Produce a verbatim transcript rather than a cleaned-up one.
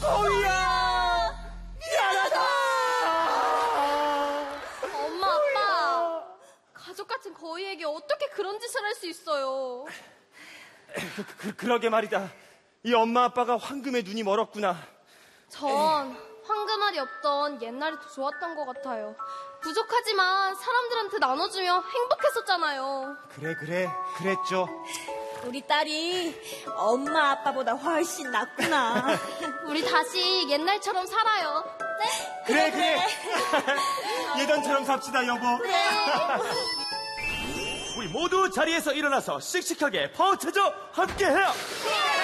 거위야, 미안하다. 엄마, 아빠, 가족 같은 거위에게 어떻게 그런 짓을 할 수 있어요? 그, 그, 그러게 말이다. 이 엄마 아빠가 황금에 눈이 멀었구나. 전 황금알이 없던 옛날이 더 좋았던 것 같아요. 부족하지만 사람들한테 나눠주며 행복했었잖아요. 그래 그래 그랬죠. 우리 딸이 엄마 아빠보다 훨씬 낫구나. 우리 다시 옛날처럼 살아요. 네? 그래 그래. 예전처럼 삽시다 여보. 네. 우리 모두 자리에서 일어나서 씩씩하게 파워체조 함께해요.